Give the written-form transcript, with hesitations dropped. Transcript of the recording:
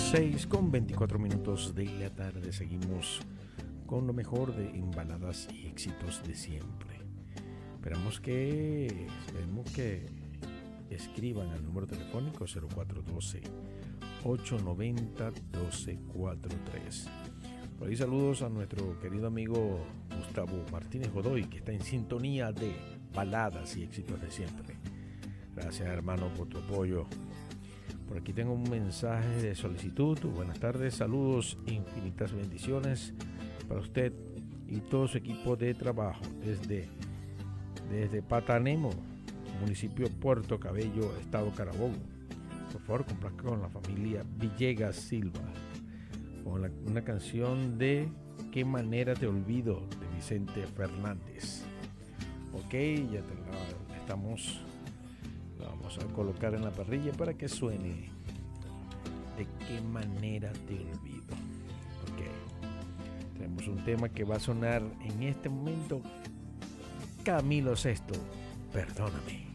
6:24 de la tarde. Seguimos con lo mejor de baladas y éxitos de siempre. Esperemos que escriban al número telefónico 0412-890-1243. Por ahí saludos a nuestro querido amigo Gustavo Martínez Godoy, que está en sintonía de baladas y éxitos de siempre. Gracias, hermano, por tu apoyo. Por aquí tengo un mensaje de solicitud. Buenas tardes, saludos, infinitas bendiciones para usted y todo su equipo de trabajo desde Patanemo, municipio Puerto Cabello, estado Carabobo. Por favor, complazca con la familia Villegas Silva con una canción de ¿Qué manera te olvido? De Vicente Fernández. Ok, ya la vamos a colocar en la parrilla para que suene. ¿De qué manera te olvido? Ok, tenemos un tema que va a sonar en este momento. Camilo Sesto, perdóname.